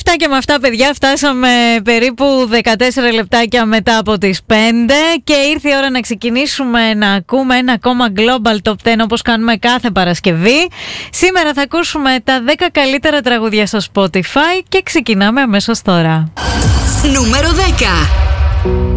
Και με αυτά, παιδιά, φτάσαμε περίπου 14 λεπτάκια μετά από τις 5 και ήρθε η ώρα να ξεκινήσουμε να ακούμε ένα ακόμα Global Top 10 όπως κάνουμε κάθε Παρασκευή. Σήμερα θα ακούσουμε τα 10 καλύτερα τραγούδια στο Spotify και ξεκινάμε αμέσως τώρα. Νούμερο 10.